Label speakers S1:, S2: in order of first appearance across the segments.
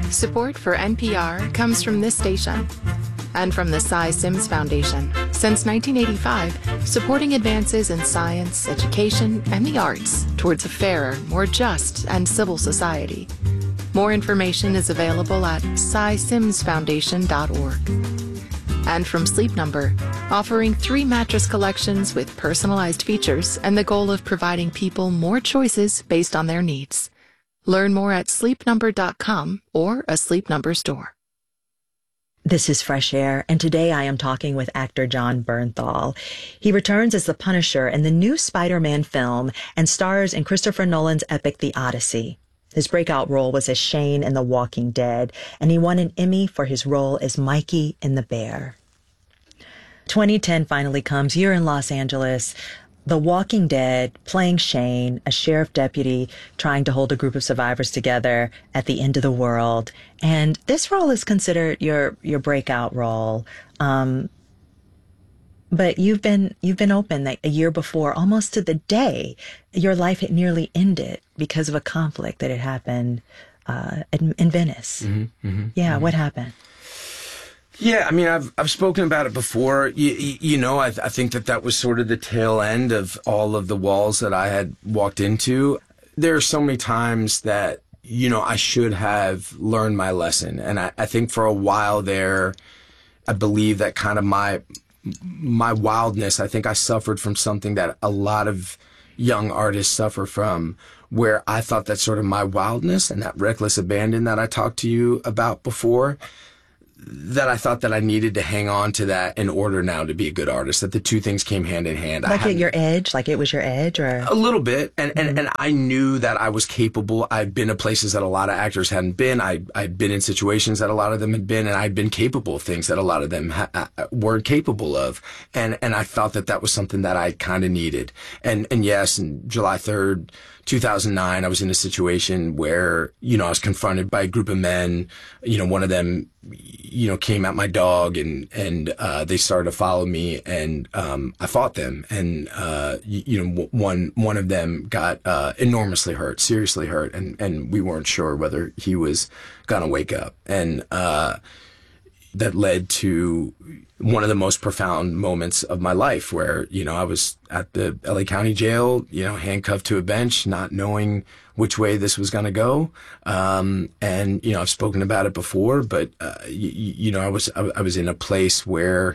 S1: Support for NPR comes from this station and from the Cy Sims Foundation. Since 1985, supporting advances in science, education, and the arts towards a fairer, more just, and civil society. More information is available at cysimsfoundation.org. And from Sleep Number, offering 3 mattress collections with personalized features and the goal of providing people more choices based on their needs. Learn more at sleepnumber.com or a Sleep Number store.
S2: This is Fresh Air, and today I am talking with actor Jon Bernthal. He returns as the Punisher in the new Spider-Man film and stars in Christopher Nolan's epic The Odyssey. His breakout role was as Shane in The Walking Dead, and he won an Emmy for his role as Mikey in The Bear. 2010 finally comes. You're in Los Angeles. The Walking Dead, playing Shane, a sheriff deputy trying to hold a group of survivors together at the end of the world. And this role is considered your breakout role. But you've been open that a year before, almost to the day, your life had nearly ended because of a conflict that had happened in Venice. Yeah, what happened?
S3: Yeah, I mean, I've spoken about it before. You know, I think that was sort of the tail end of all of the walls that I had walked into. There are so many times that, you know, I should have learned my lesson. And I think for a while there, I believe that kind of my wildness, I think I suffered from something that a lot of young artists suffer from, where I thought that sort of my wildness and that reckless abandon that I talked to you about before, that I thought that I needed to hang on to that in order now to be a good artist, that the two things came hand in hand.
S2: Like at your edge? Like it was your edge? Or
S3: a little bit. And I knew that I was capable. I'd been to places that a lot of actors hadn't been. I'd been in situations that a lot of them had been, and I'd been capable of things that a lot of them weren't capable of. And I thought that was something that I kind of needed. And yes, on July 3rd, 2009, I was in a situation where, you know, I was confronted by a group of men. You know, one of them, you know, came at my dog and they started to follow me, and I fought them. And, you know, one of them got enormously hurt, seriously hurt. And we weren't sure whether he was going to wake up. And that led to one of the most profound moments of my life, where, you know, I was at the LA County Jail, you know, handcuffed to a bench, not knowing which way this was going to go. And, you know, I've spoken about it before, but, you know, I was in a place where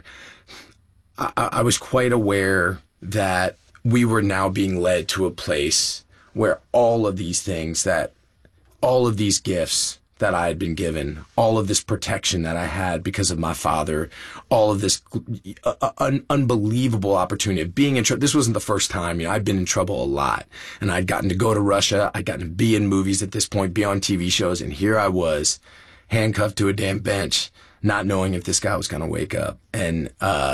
S3: I was quite aware that we were now being led to a place where all of these things, all of these gifts that I had been given, all of this protection that I had because of my father, all of this unbelievable opportunity of being in trouble. This wasn't the first time. You know, I'd been in trouble a lot, and I'd gotten to go to Russia. I'd gotten to be in movies at this point, be on TV shows. And here I was handcuffed to a damn bench, not knowing if this guy was going to wake up. And,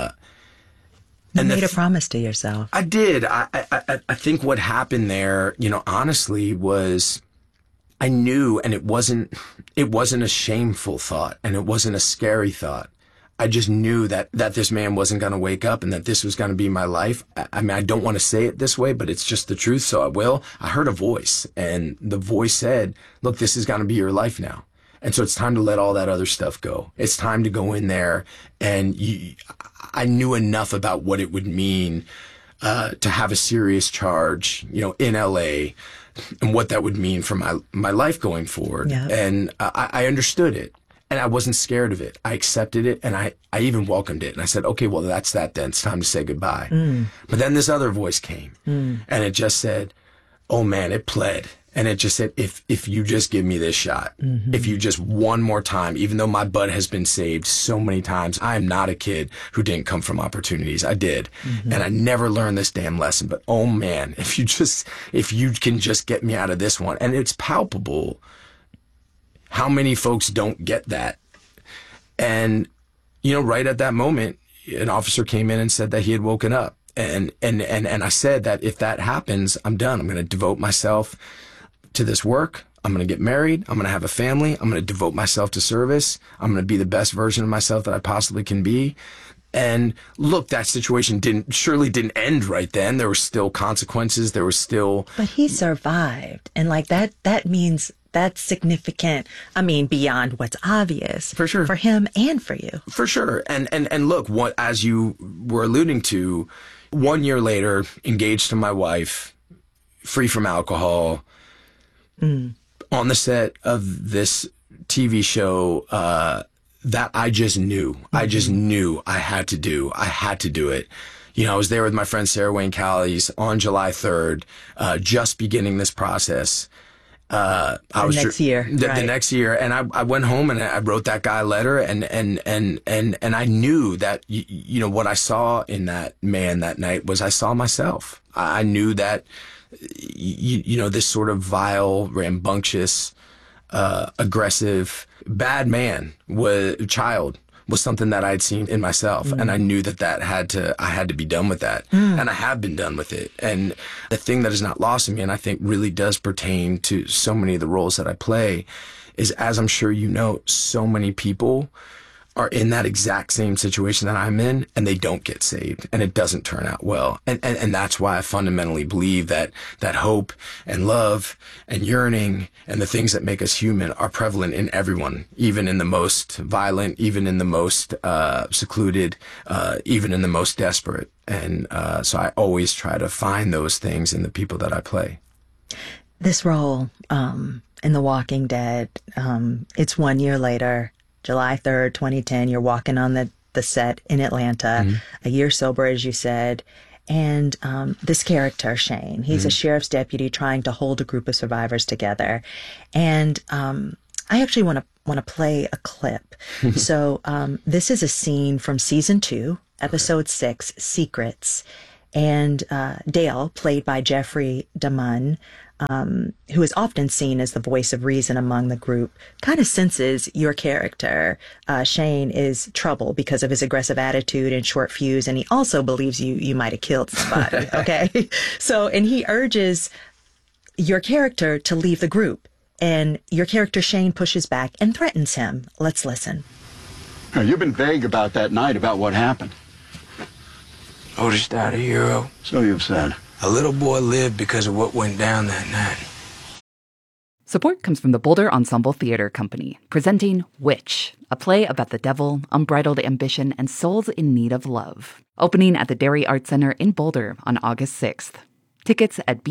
S2: you made a promise to yourself.
S3: I did. I think what happened there, you know, honestly, was I knew, and it wasn't a shameful thought, and it wasn't a scary thought. I just knew that this man wasn't going to wake up, and that this was going to be my life. I mean, I don't want to say it this way, but it's just the truth, so I will. I heard a voice, and the voice said, look, this is going to be your life now. And so it's time to let all that other stuff go. It's time to go in there, and I knew enough about what it would mean to have a serious charge, you know, in LA, and what that would mean for my life going forward.
S2: Yeah.
S3: And I understood it, and I wasn't scared of it. I accepted it, and I even welcomed it. And I said, okay, well, that's that then. It's time to say goodbye. But then this other voice came, and it just said, oh man, it pled. And it just said, if you just give me this shot, if you just one more time, even though my butt has been saved so many times, I am not a kid who didn't come from opportunities. I did. And I never learned this damn lesson. But oh man, if you can just get me out of this one. And it's palpable how many folks don't get that. And, you know, right at that moment, an officer came in and said that he had woken up. And I said that if that happens, I'm done. I'm going to devote myself to this work. I'm going to get married. I'm going to have a family. I'm going to devote myself to service. I'm going to be the best version of myself that I possibly can be. And look, that situation surely didn't end right then. There were still consequences. There was still.
S2: But he survived. And like that means That's significant. I mean, beyond what's obvious.
S3: For sure.
S2: For him and for you.
S3: For sure. And look, what, as you were alluding to, 1 year later, engaged to my wife, free from alcohol, on the set of this TV show, that I just knew. I just knew I had to do. I had to do it. You know, I was there with my friend Sarah Wayne Callies on July 3rd, just beginning this process.
S2: The next year.
S3: The next year. And I went home and I wrote that guy a letter and I knew that, you know, what I saw in that man that night was I saw myself. I knew that, you know, this sort of vile, rambunctious, aggressive, bad man child was something that I'd seen in myself. And I knew that I had to be done with that. And I have been done with it. And the thing that is not lost in me, and I think really does pertain to so many of the roles that I play, is, as I'm sure you know, so many people are in that exact same situation that I'm in, and they don't get saved, and it doesn't turn out well. And that's why I fundamentally believe that hope and love and yearning and the things that make us human are prevalent in everyone, even in the most violent, even in the most secluded, even in the most desperate. And so I always try to find those things in the people that I play.
S2: This role in The Walking Dead, it's 1 year later, July 3rd, 2010, you're walking on the set in Atlanta, a year sober, as you said. And this character, Shane, he's a sheriff's deputy trying to hold a group of survivors together. And I actually want to play a clip. So this is a scene from season 2, episode 6, Secrets. And Dale, played by Jeffrey DeMunn, who is often seen as the voice of reason among the group, kind of senses your character, Shane, is trouble because of his aggressive attitude and short fuse, and he also believes you might have killed somebody, okay? So, and he urges your character to leave the group, and your character, Shane, pushes back and threatens him. Let's listen.
S4: Now, you've been vague about that night, about what happened.
S5: Otis died a hero.
S4: So you've said.
S5: A little boy lived because of what went down that night.
S6: Support comes from the Boulder Ensemble Theater Company, presenting Witch, a play about the devil, unbridled ambition, and souls in need of love. Opening at the Dairy Arts Center in Boulder on August 6th. Tickets at